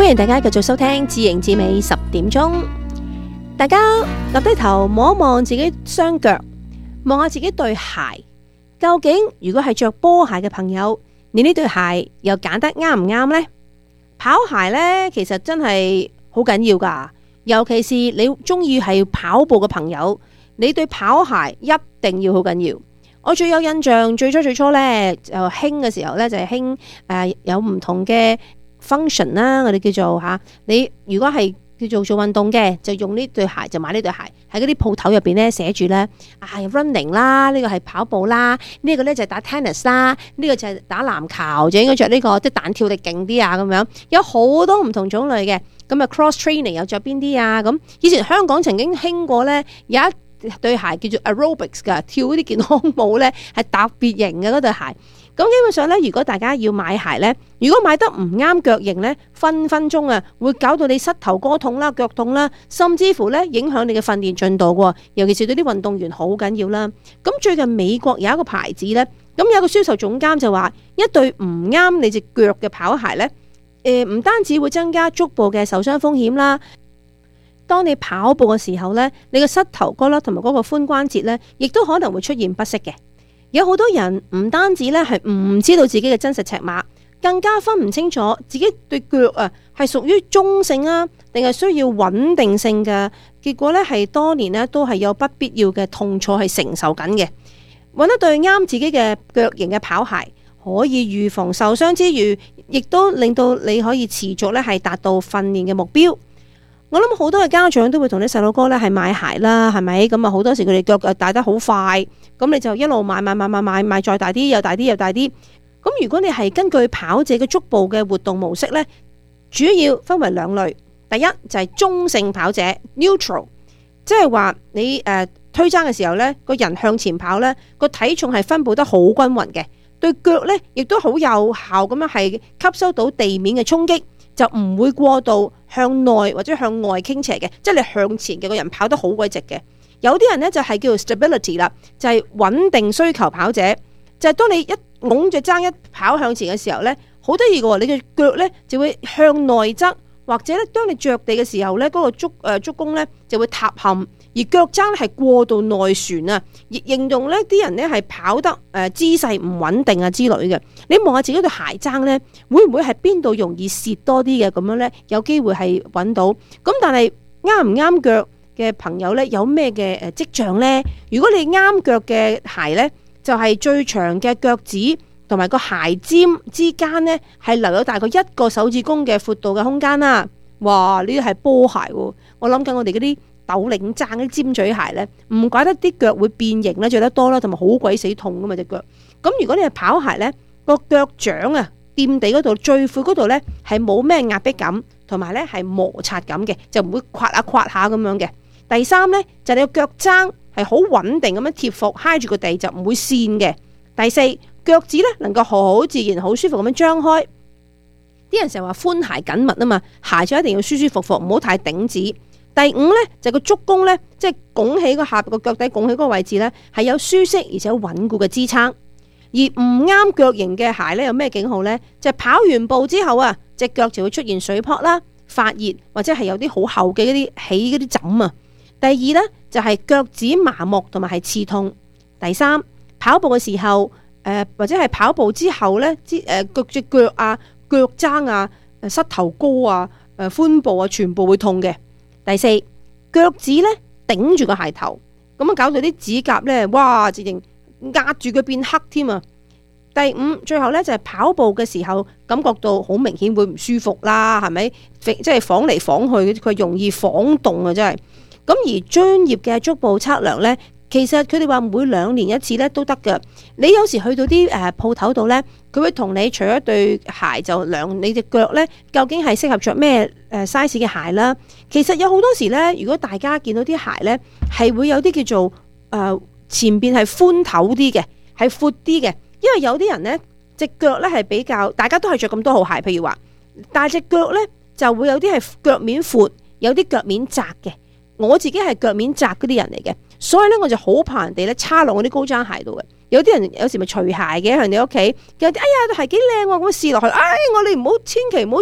歡迎大家繼續收聽自營自美10點鐘。大家立低頭望一望自己雙腳，望下自己對鞋，究竟如果係着波鞋嘅朋友，你呢對鞋又揀得啱唔啱呢？跑鞋呢，其實真係好緊要噶，尤其是你中意係跑步嘅朋友，你對跑鞋一定要好緊要。我最有印象，最初呢就興嘅時候呢，就係興有唔同嘅 function 啦，我哋叫做吓。你如果係叫做運動嘅，就用呢對鞋，就買呢對鞋。喺嗰啲鋪頭入邊咧寫住咧running 啦，呢個係跑步啦，呢個咧就係打 tennis 啦，呢個就係打籃球，就應該着呢個，即係彈跳力勁啲啊咁樣。有好多唔同種類嘅，咁啊 cross training 又着邊啲啊咁。以前香港曾經興過咧，有一對鞋叫做 aerobics 噶，跳嗰啲健康舞咧係特別型嘅嗰對鞋。咁基本上咧，如果大家要買鞋咧，如果買得唔啱腳型咧，分分鐘啊會搞到你膝頭哥痛啦、腳痛啦，甚至乎咧影響你嘅訓練進度喎。尤其是對啲運動員好緊要啦。咁最近美國有一個牌子咧，咁有個銷售總監就話，一對唔啱你隻腳嘅跑鞋咧，唔單止會增加足部嘅受傷風險啦。當你跑步嘅時候咧，你個膝頭哥啦同埋嗰個髖關節咧，亦都可能會出現不適嘅。有好多人唔單止咧係唔知道自己嘅真實尺碼，更加分唔清楚自己對腳啊係屬於中性啊，定係需要穩定性嘅。結果咧係多年咧都係有不必要嘅痛楚係承受緊嘅。揾一對啱自己嘅腳型嘅跑鞋，可以預防受傷之餘，亦都令到你可以持續咧係達到訓練嘅目標。我諗好多嘅家長都會同啲細路哥咧係買鞋啦，係咪？咁啊好多時佢哋腳大得好快，咁你就一路買再大啲，又大啲又大啲。咁如果你係根據跑者嘅足部嘅活動模式咧，主要分為兩類。第一就係中性跑者 neutral， 即係話你推爭嘅時候咧，個人向前跑咧，個體重係分布得好均勻嘅，對腳咧亦都好有效咁樣係吸收到地面嘅衝擊，就唔會過度向內或者向外傾斜嘅，即係你向前嘅個人跑得好鬼直嘅。有啲人呢，就係叫做 stability 啦，就係穩定需求跑者，就係當你一拱住踭一跑向前嘅時候呢，好得意嘅喎，你嘅腳呢就會向內側，或者咧當你着地嘅時候呢，嗰個足弓呢就會塌陷，而腳踭係過度內旋啊，亦形容呢啲人呢係跑得姿勢唔穩定啊之類嘅。你望下自己對鞋踭呢，會唔會係邊度容易蝕多啲嘅咁樣呢？有機會係揾到。咁但係啱唔啱腳嘅朋友呢，有咩嘅跡象呢？如果你啱腳嘅鞋呢，就係最長嘅腳趾同埋個鞋尖之間呢，係留有大概1個手指公嘅闊度嘅空間啦。哇！呢啲係波鞋喎，我諗緊我哋嗰啲斗領踭啲尖嘴鞋呢，唔怪得啲腳會變形啦，着得多啦，同埋好鬼死痛噶嘛隻腳。咁如果你係跑鞋呢，個腳掌啊掂地嗰度最闊嗰度呢，係冇咩壓迫感，同埋呢係摩擦感嘅，就唔會刮下咁樣嘅。第三呢，就係你個腳踭係好穩定咁樣貼服，揩住個地就唔會跣嘅。第四，腳趾呢能夠好自然、好舒服咁樣張開。啲人成日話寬鞋緊密啊嘛，鞋就一定要舒舒服服，唔好太頂趾。第五呢，就係個足弓呢，即係拱起個下個腳底拱起嗰個位置呢，係有舒適而且穩固嘅支撐。而唔啱腳型嘅鞋呢，有咩警號呢？就係跑完步之後啊，隻腳就會出現水泡啦、發熱或者係有啲好厚嘅嗰啲起嗰啲疹啊。第二呢，就係腳趾麻木同埋係刺痛。第三，跑步嘅時候或者係跑步之後呢，隻腳啊、腳踭啊、膝頭哥啊、髖部啊，全部會痛嘅。第四，腳趾呢頂住個鞋頭，咁啊搞到啲指甲呢，哇，直情壓住佢變黑添啊！第五，最後呢，就係跑步嘅時候感覺到好明顯會唔舒服啦，係咪？即係晃嚟晃去，佢容易晃動啊，真係。咁而專業嘅足部測量呢，其實佢哋話每2年一次呢都得㗎。你有時去到啲鋪頭度呢，佢會同你除咗對鞋就量你隻腳呢，究竟係適合着咩size 嘅鞋啦。其實有好多時呢，如果大家見到啲鞋呢，係會有啲叫做前邊係寬頭啲嘅，係闊啲嘅。因為有啲人呢，隻腳呢係比較，大家都係着咁多號鞋，譬如話，但係隻腳呢就會有啲係腳面闊，有啲腳面窄嘅。我自己係腳面窄嗰啲人嚟嘅，所以咧我就好怕人哋咧叉落我啲高踭鞋度嘅。有啲人有時咪除鞋嘅喺人哋屋企，有啲哎呀對鞋幾靚喎，咁試落去，我哋唔好千祈唔好着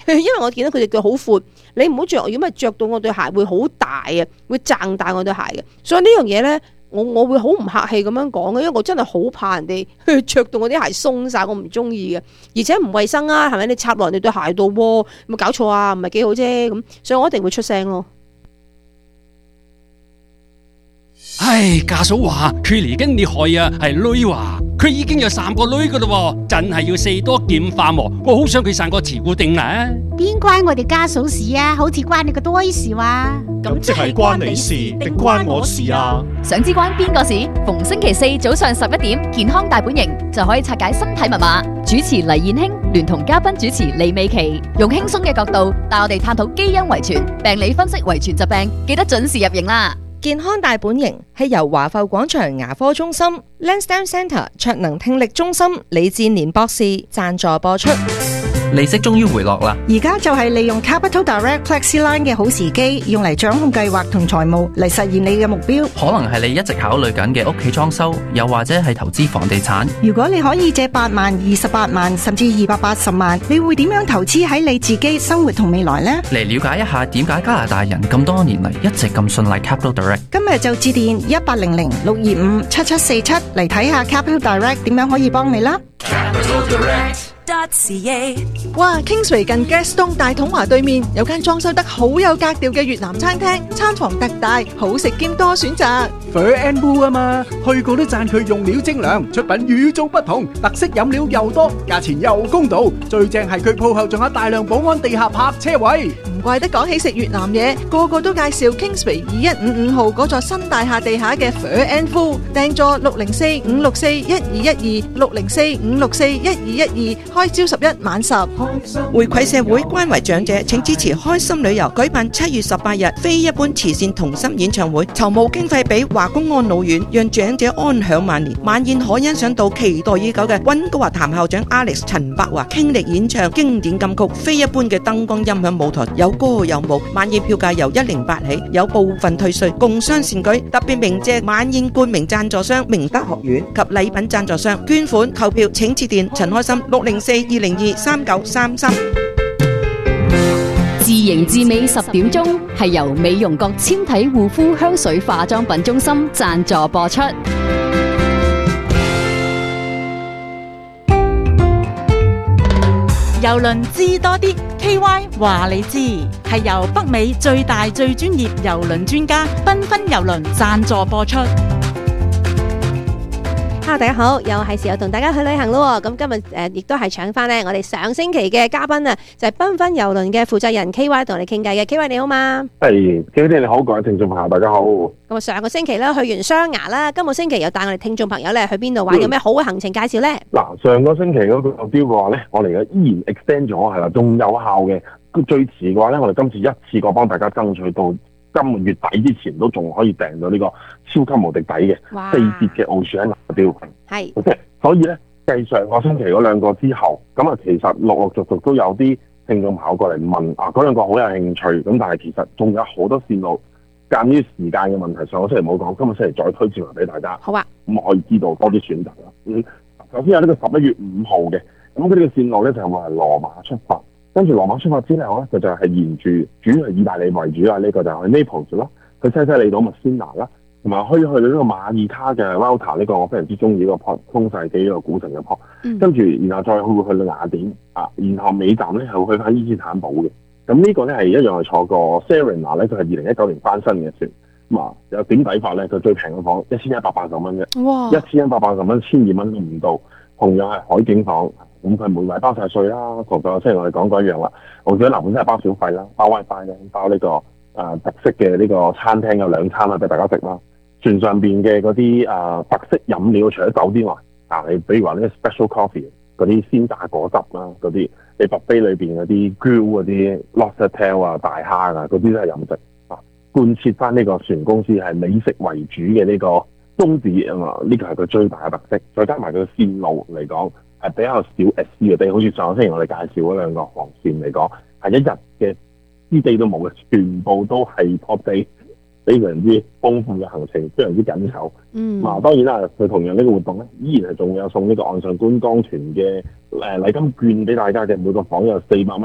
因為我見到佢哋腳好闊，你唔好着，如果咪着到我對鞋會好大啊，會撐大我對鞋嘅。所以呢樣嘢咧，我會好唔客氣咁樣講嘅，因為我真係好怕人哋着到我啲鞋鬆晒，我唔中意嘅，而且唔衛生啊，係咪？你插落人哋對鞋度，有冇搞錯啊？唔係幾好啫咁，所以我一定會出聲咯。 唉，家嫂話佢嚟緊你害啊，係女話佢已經有3個女噶啦，真係要四多劍化喎。我好想佢生個慈固定啊！ 邊關我哋家嫂事啊？好似關你個多事話。 咁即係關你事定關我事啊？ 想知關邊個事？逢星期4早上11點，健康大本營就可以拆解身體密碼。主持黎燕卿聯同嘉賓主持李美琪，用輕鬆嘅角度帶我哋探討基因遺傳、病理分析遺傳疾病，記得準時入營啦！ 健康大本營係由華埠廣場牙科中心、Lansdowne Centre 卓能聽力中心李志年博士贊助播出。 利息終於回落啦！ 而家就係利用 Capital Direct Plexi-Line 嘅好時機，用嚟掌控計劃同財務，嚟實現你嘅目標。 可能係你一直考慮緊嘅屋企裝修，又或者係投資房地產。 如果你可以借8萬、28萬甚至280萬，你會點樣投資喺你自己生活同未來呢？ 嚟了解一下點解加拿大人咁多年嚟一直咁信賴 Capital Direct。 今日就致電1800-625-7747嚟睇下 Capital Direct 點樣可以幫你啦。 哇 Kingsway 近 Gaston 大統華對面有間裝修得好有格調嘅越南餐廳，餐房特大，好食兼多選擇。 Fur and Wool 啊嘛，去過都讚佢用料精良，出品與眾不同，特色飲料又多，價錢又公道，最正係佢鋪後仲有大量保安地下泊車位。 唔怪得講起食越南嘢，個個都介紹 Kingsway 2155號嗰座新大廈地下嘅 Fur and Wool， 訂座604-564-1212，604-564-1212，開朝11晚10。 回饋社會，關懷長者，請支持開心旅遊舉辦7月18日非一般慈善同心演唱會，籌募經費俾華公安老院，讓長者安享晚年。晚宴可欣賞到期待已久嘅溫哥華譚校長 Alex 陳柏華傾力演唱經典金曲，非一般嘅燈光音響舞台，有歌有舞。晚宴票價由108起，有部分退稅，共襄善舉。特別鳴謝晚宴冠名贊助商明德學院及禮品贊助商。捐款購票請致電陳開心604-202-3933。 自營自美10點鐘係由美容閣纖體護膚香水化妝品中心贊助播出。 郵輪知多啲 KY 話你知，係由北美最大最專業郵輪專家繽紛郵輪贊助播出。 Hello， 大家好，又係時候同大家去旅行咯。咁今日亦都係搶翻我哋上星期嘅嘉賓啊，就係繽紛郵輪嘅負責人 KY 同我哋傾偈嘅。KY 你好嘛？ 係，KY你好，各位聽眾朋友大家好。 咁上個星期咧去完雙牙啦，今個星期又帶我哋聽眾朋友咧去邊度玩？有咩好嘅行程介紹咧？ 嗱，上個星期嗰個目標嘅話咧，我哋而家依然 extend 咗，係啦，仲有效嘅。最遲嘅話咧，我哋今次一次過幫大家爭取到今個月底之前都仲可以訂到呢個超級無敵抵嘅4折嘅澳船目標。係，所以咧繼上個星期嗰兩個之後，咁啊其實陸陸續續都有啲聽眾朋友過嚟問啊，嗰兩個好有興趣，咁但係其實仲有好多線路，鑑於時間嘅問題，上個星期冇講，今個星期再推薦埋俾大家。好啊，咁可以知道多啲選擇啦。首先有呢個11月5號嘅，咁佢呢個線路咧就係會係羅馬出發。跟住羅馬出發之後咧，佢就係沿住主要係意大利為主啊，呢個就係去 Naples 啦，去西西里島 Messina 啦，同埋可以去到呢個馬爾他嘅 Valta 呢個我非常之中意呢個 port 中世紀呢個古城嘅 port。跟住然後再會去到雅典啊，然後尾站咧係會去翻伊斯坦堡嘅。咁呢個咧係一樣係坐過 Serena 咧，佢係2019年翻新嘅船。咁啊有點抵法咧，佢最平嘅房1180蚊啫。哇！1180蚊，1200蚊都唔到。同樣係海景房。咁佢每位包晒稅啦，同上個星期我哋講過一樣啦。澳洲嗱本身係包小費啦，包 WiFi 咧，包呢個特色嘅呢個餐廳有2餐啦，俾大家食啦。船上邊嘅嗰啲特色飲料，除咗酒之外，你比如話呢個 special coffee 嗰啲鮮榨果汁啦，嗰啲你 buffet 裏邊嗰啲 grill 嗰啲 lobster tail 啊、大蝦啊，嗰啲都係飲食啊，貫徹翻呢個船公司係美食為主嘅呢個宗旨啊嘛，呢個係佢最大嘅特色。再加埋佢線路嚟講，係比較少 S C 嘅地，好似上個星期我哋介紹嗰兩個航線嚟講，係一日嘅 C地都冇嘅，全部都係 top day，非常之豐富嘅行程，非常之緊湊。當然啦，佢同樣呢個活動咧，依然係仲有送呢個岸上觀光團嘅禮金券俾大家嘅，每個房有400蚊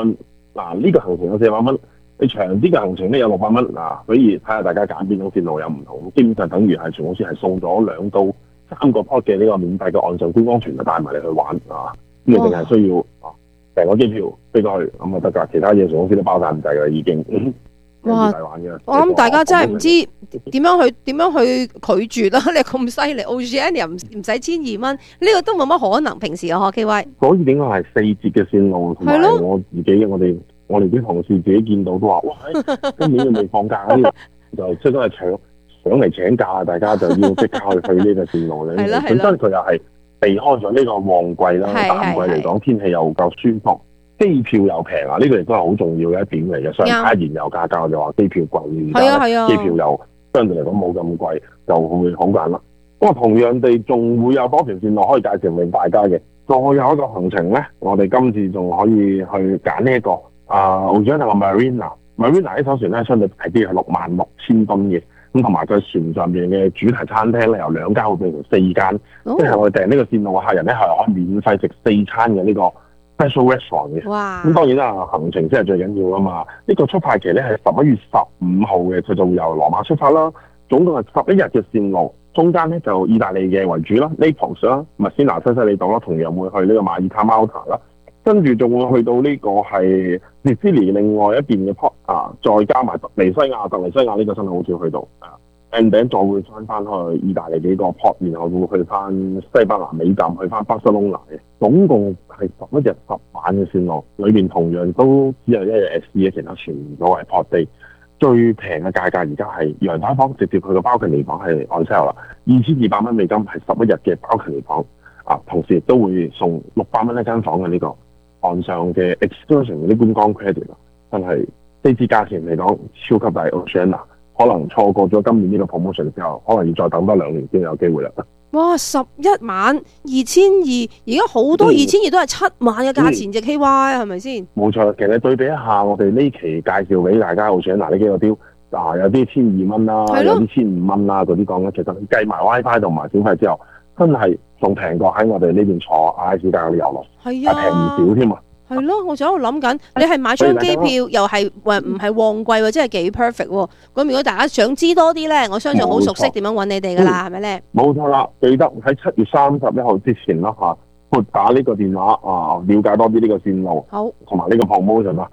嗱，呢個行程有400蚊，你長啲嘅行程咧有600蚊嗱，所以睇下大家揀邊種線路有唔同。基本上等於係全公司係送咗2到3個 pot 嘅呢個免費嘅岸上觀光團，就帶埋你去玩啊！咁你淨係需要成個機票飛過去咁就得㗎，其他嘢全公司都包晒唔滯㗎已經。 哇！我諗大家真係唔知點樣去拒絕啦！你咁犀利 ，Oceania 唔使1200蚊，呢個都冇乜可能。平時啊，KY。 所以點解係4節嘅線路，同埋我自己我哋啲同事自己見到都話：哇！今年都未放假，就即係都係想嚟請假，大家就要即刻去呢個線路咧。本身佢又係避開咗呢個旺季啦，淡季嚟講天氣又夠舒服。機票又平啊！呢個亦都係好重要嘅一點嚟嘅。上加燃油價格就話機票貴，而家機票又相對嚟講冇咁貴，就會好揀啦。咁啊，同樣地仲會有多條線路可以介紹俾大家嘅。再有一個行程咧，我哋今次仲可以去揀呢一個Oceania 嘅 Marina 呢艘船咧，相對大啲係66000噸嘅。咁同埋佢船上邊嘅主題餐廳咧，由2間會變成4間，即係我哋訂呢個線路嘅客人咧係可以免費食4餐嘅呢個special restaurant 嘅。咁當然啦，行程先係最緊要啊嘛。呢個出發期咧係11月15號嘅，佢就會由羅馬出發啦。總共係11日嘅線路，中間咧就意大利嘅為主啦 ，Naples 啦、Messina 西西里島啦，同樣會去呢個馬爾他 Malta 啦。跟住仲會去到呢個係 Sicily 另外一邊嘅 port 再加埋特尼西亞呢個真係好少去到and then 再會翻去意大利幾個 port， 然後會去翻西班牙尾站，去翻巴塞隆拿嘅，總共係11日10晚嘅線路，裏邊同樣都只有1日 SC 嘅，其他全部都係 port day。最平嘅價格而家係陽台房，直接去到 balcony 房係 on sale 啦，2200蚊美金係11日嘅 balcony 房同時亦都會送600蚊一間房嘅呢個岸上嘅 excursion 嗰啲觀光 credit 真係呢支價錢嚟講超級大 Oceania， 可能錯過咗今年呢個 promotion 之後，可能要再等多2年先有機會啦。 哇！11晚2200，而家好多2200都係7晚嘅價錢啫，KY 係咪先？冇錯，其實對比一下我哋呢期介紹俾大家 Oceania 呢幾個標，有啲1200蚊啦，有啲1500蚊啦，嗰啲講咧，其實計埋 WiFi 同埋小費之後，真係仲平過喺我哋呢邊坐阿拉斯加嗰啲遊樂，係平唔少添啊！ 係咯，我就喺度諗緊，你係買張機票又係唔係旺季喎，真係幾 perfect 喎。咁如果大家想知多啲咧，我相信好熟悉點樣揾你哋噶啦，係咪咧？冇錯啦，記得喺7月31號之前啦撥打呢個電話了解多啲呢個線路，好，同埋呢個 promotion 啦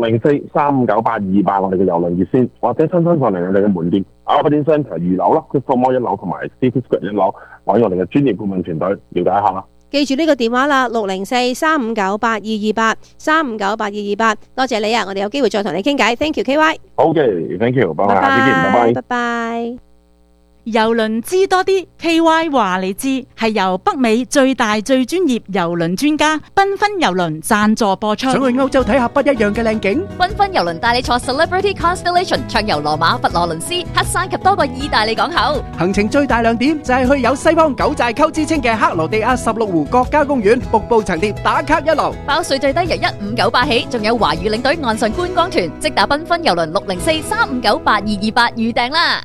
，604-359-8228我哋嘅郵輪熱線，或者親身上嚟我哋嘅門店Aberdeen Centre 二樓啦 Crystal Mall 1樓同埋 City Square 1樓，揾我哋嘅專業顧問團隊了解一下啦。 記住呢個電話啦，604-359-8228，359-8228。多謝你啊，我哋有機會再同你傾偈。Thank you，KY。 好嘅 ，Thank you，拜拜，下次見，拜拜。 拜拜。 郵輪知多啲 ，KY 話你知，係由北美最大最專業郵輪專家繽紛郵輪贊助播出。 想去歐洲睇下不一樣嘅靚景， 繽紛郵輪帶你坐 Celebrity Constellation 暢遊羅馬、佛羅倫斯、黑山及多個意大利港口。 行程最大亮點就係去有西方九寨溝之稱嘅克羅地亞16湖國家公園，瀑布層疊打卡一流。 包稅最低由1598起，仲有華語領隊岸上觀光團，即打繽紛郵輪604-359-8228預訂啦。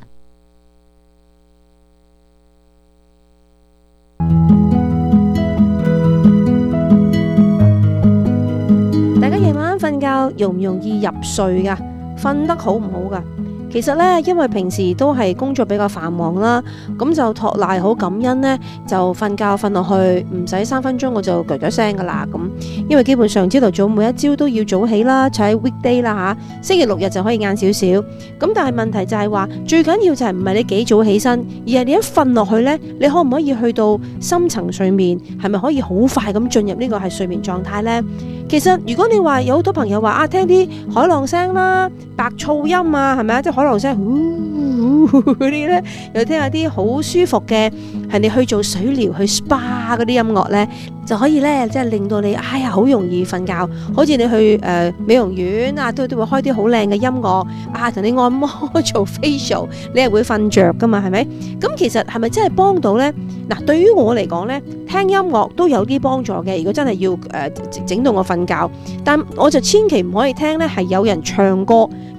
大家夜晚瞓覺容唔容易入睡噶？瞓得好唔好噶？其實呢，因為平時都係工作比較繁忙啦，咁就托賴好感恩呢，就瞓覺瞓落去唔使3分鐘我就腳腳聲噶啦咁。因為基本上朝頭早每一朝都要早起啦，就喺 weekday 啦星期6日就可以晏少少。咁但係問題就係話，最緊要就係唔係你幾早起身，而係你一瞓落去呢，你可唔可以去到深層睡眠？係咪可以好快咁進入呢個係睡眠狀態呢？其實如果你話有好多朋友話聽啲海浪聲啦、白噪音啊，係咪啊？即係海浪聲嗰啲咧，又聽下啲好舒服嘅，係你去做水療、去 SPA 嗰啲音樂咧，就可以咧，即係令到你好容易瞓覺。好似你去美容院啊，都會開啲好靚嘅音樂啊，同你按摩做 facial， 你係會瞓着噶嘛？係咪？咁其實係咪真係幫到咧？嗱，對於我嚟講咧，聽音樂都有啲幫助嘅。如果真係要整到我瞓覺，但我就千祈唔可以聽咧係有人唱歌，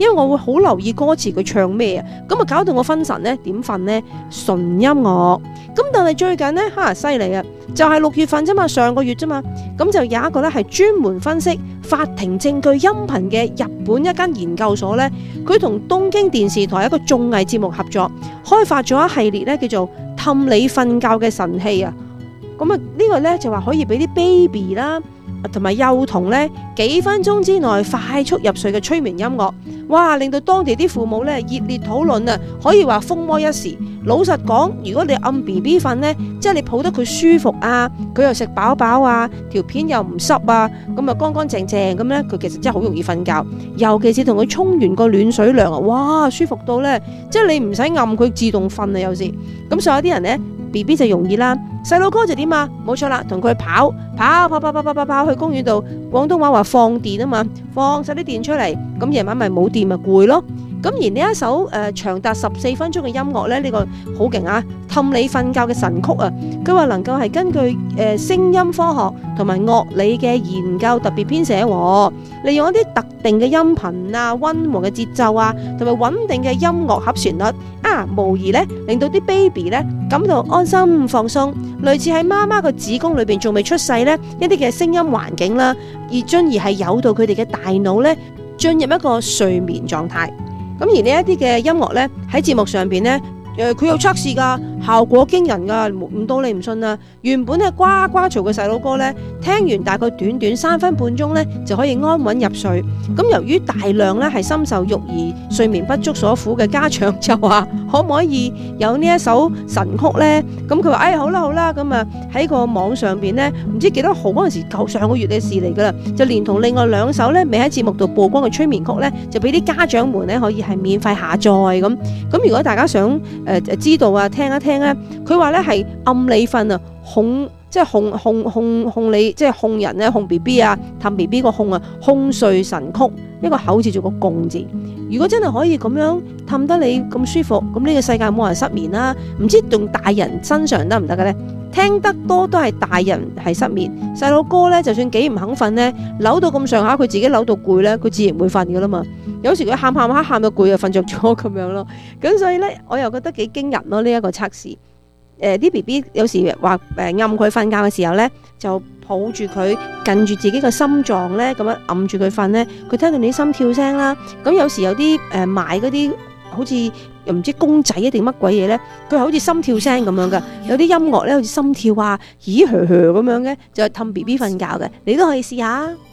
因為我會好留意歌詞佢唱咩啊，咁啊搞到我分神呢，點瞓呢？純音樂。咁但係最近呢，犀利啊，就係6月份啫嘛，上個月啫嘛，咁就有一個呢係專門分析法庭證據音頻嘅日本一間研究所呢，佢同東京電視台一個綜藝節目合作，開發咗一系列呢叫做氹你瞓覺嘅神器啊。咁啊呢個呢就話可以俾啲 baby 啦，同埋幼童呢幾分鐘之內快速入睡嘅催眠音樂，哇！令到當地啲父母呢熱烈討論啊，可以話風魔一時。老實講，如果你暗 BB 瞓呢，即係你抱得佢舒服啊，佢又食飽飽啊，條片又唔濕啊，咁啊乾乾淨淨咁呢，佢其實真係好容易瞓覺。尤其是同佢沖完個暖水涼啊，哇！舒服到呢，即係你唔使暗佢自動瞓啊，有時。咁所以有啲人呢 BB 就容易啦，細路哥就點啊？冇錯啦，同佢跑去公園度，廣東話話放電啊嘛，放晒啲電出嚟，咁夜晚咪冇電咪攰咯。咁而呢一首長達14分鐘嘅音樂呢，呢個好勁啊！氹你瞓覺嘅神曲啊，佢話能夠係根據聲音科學同埋樂理嘅研究特別編寫，利用一啲特定嘅音頻啊、溫和嘅節奏啊，同埋穩定嘅音樂盒旋律啊，無疑呢令到啲 baby 呢感到安心放鬆，類似喺媽媽個子宮裏邊仲未出世呢一啲嘅聲音環境啦，而進而係誘導佢哋嘅大腦呢進入一個睡眠狀態。咁而呢一啲嘅音樂呢，喺節目上邊呢，佢有測試噶，效果驚人噶，唔到你唔信啊！原本係呱呱嘈嘅細佬哥呢，聽完大概短短3分半鐘呢，就可以安穩入睡。咁由於大量呢係深受育兒睡眠不足所苦嘅家長就話，可唔可以有呢一首神曲呢？咁佢話好啦，咁啊喺個網上邊呢，唔知幾多號嗰陣時，上個月嘅事嚟噶啦，就連同另外2首呢未喺節目度曝光嘅催眠曲呢，就俾啲家長們呢可以係免費下載咁。咁如果大家想知道啊，聽一聽咧，佢話咧係暗你瞓啊，哄即係哄你，即係哄人咧，哄 B B 啊，氹 B B 個哄啊，哄睡神曲，一個口字做個共字。如果真係可以咁樣氹得你咁舒服，咁呢個世界冇人失眠啦。唔知用大人身上得唔得嘅咧？聽得多都係大人係失眠，細路哥咧就算幾唔肯瞓咧，扭到咁上下，佢自己扭到攰咧，佢自然會瞓噶啦嘛。有時佢喊到攰就瞓着咗咁樣咯。咁所以咧，我又覺得幾驚人咯呢一個測試。啲 B B 有時話暗佢瞓覺嘅時候咧，就抱住佢近住自己個心臟咧，咁樣揞住佢瞓咧，佢聽到你心跳聲啦。咁有時有啲買嗰啲好似又唔知公仔定乜鬼嘢咧，佢係好似心跳聲咁樣噶。有啲音樂咧好似心跳啊，咦咁樣嘅，就係氹 B B 瞓覺嘅。你都可以試下。